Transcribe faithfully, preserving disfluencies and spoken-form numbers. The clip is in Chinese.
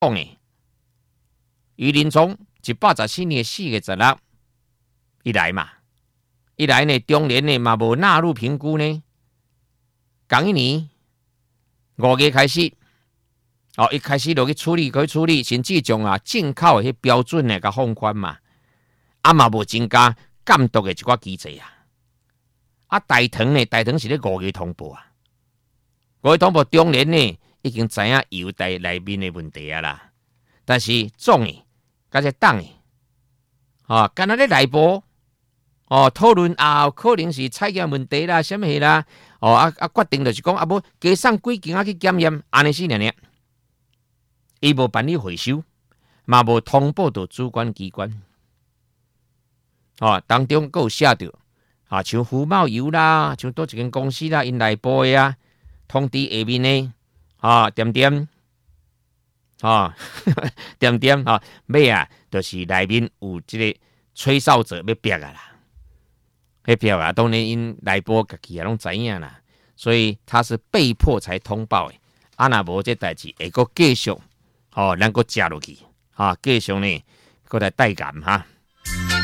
讲诶，余林聪一百十四年四月十六，一来嘛，一来呢，中联呢嘛无纳入评估呢。同一年五月开始，哦，一开始落去处理，去处理，甚至将啊进口迄标准呢，甲放宽嘛，啊嘛无增加监督的一寡机制啊。啊，大唐呢，大唐是咧五月通报啊，五月通报中联呢已经知影邮袋内面的问题啊啦，但是总的，甲只党的，哦，干那咧内部，哦，讨论啊，可能是采验问题啦，什么啦，哦啊啊，决定就是讲啊，无加送几件啊去检验，安尼是呢呢，伊无办理回收，嘛无通报到主管机关，哦，当中佫有写着。啊，像福茂油啦，像多一间公司啦，因内部的啊，通知下面呢，啊，点点，啊，点点啊，尾啊，就是内面有这个吹哨者要逼啊啦，迄逼啊，当然因内部家己也拢知影啦，所以他是被迫才通报的，啊，若无这代志会阁继续，哦，咱阁食落去，啊，继续呢，阁来带感哈。